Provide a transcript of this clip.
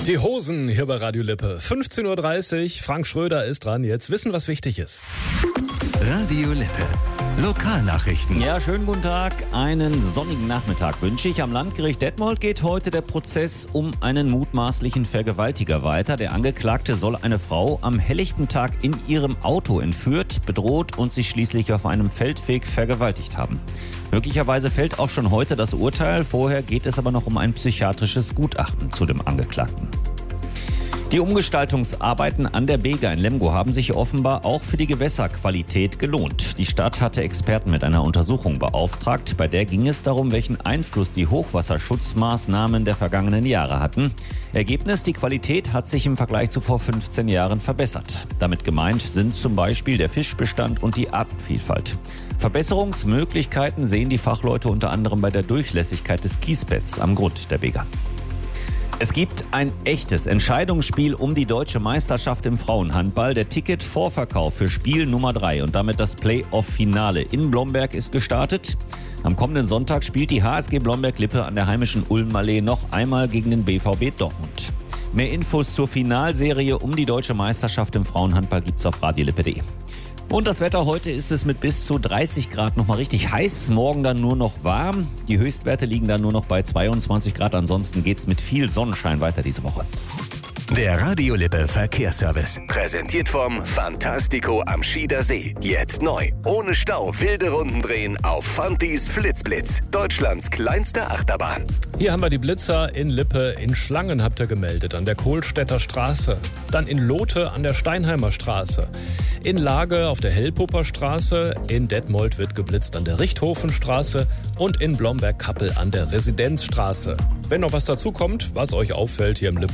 Die Hosen hier bei Radio Lippe. 15.30 Uhr, Frank Schröder ist dran. Jetzt wissen, was wichtig ist. Radio Lippe. Lokalnachrichten. Ja, schönen guten Tag. Einen sonnigen Nachmittag wünsche ich. Am Landgericht Detmold geht heute der Prozess um einen mutmaßlichen Vergewaltiger weiter. Der Angeklagte soll eine Frau am helllichten Tag in ihrem Auto entführt, bedroht und sie schließlich auf einem Feldweg vergewaltigt haben. Möglicherweise fällt auch schon heute das Urteil. Vorher geht es aber noch um ein psychiatrisches Gutachten zu dem Angeklagten. Die Umgestaltungsarbeiten an der Beger in Lemgo haben sich offenbar auch für die Gewässerqualität gelohnt. Die Stadt hatte Experten mit einer Untersuchung beauftragt. Bei der ging es darum, welchen Einfluss die Hochwasserschutzmaßnahmen der vergangenen Jahre hatten. Ergebnis: Die Qualität hat sich im Vergleich zu vor 15 Jahren verbessert. Damit gemeint sind zum Beispiel der Fischbestand und die Artenvielfalt. Verbesserungsmöglichkeiten sehen die Fachleute unter anderem bei der Durchlässigkeit des Kiesbetts am Grund der Beger. Es gibt ein echtes Entscheidungsspiel um die deutsche Meisterschaft im Frauenhandball. Der Ticket-Vorverkauf für Spiel Nummer 3 und damit das Play-Off-Finale in Blomberg ist gestartet. Am kommenden Sonntag spielt die HSG Blomberg-Lippe an der heimischen Ulmallee noch einmal gegen den BVB Dortmund. Mehr Infos zur Finalserie um die deutsche Meisterschaft im Frauenhandball gibt's auf radiolippe.de. Und das Wetter: heute ist es mit bis zu 30 Grad nochmal richtig heiß, morgen dann nur noch warm. Die Höchstwerte liegen dann nur noch bei 22 Grad, ansonsten geht's mit viel Sonnenschein weiter diese Woche. Der Radio Lippe Verkehrsservice. Präsentiert vom Fantastico am Schieder See. Jetzt neu. Ohne Stau wilde Runden drehen auf Fantis Flitzblitz. Deutschlands kleinste Achterbahn. Hier haben wir die Blitzer in Lippe. In Schlangen habt ihr gemeldet, an der Kohlstädter Straße. Dann in Lote an der Steinheimer Straße. In Lage auf der Hellpupper Straße. In Detmold wird geblitzt an der Richthofenstraße. Und in Blomberg-Kappel an der Residenzstraße. Wenn noch was dazu kommt, was euch auffällt hier im Lippe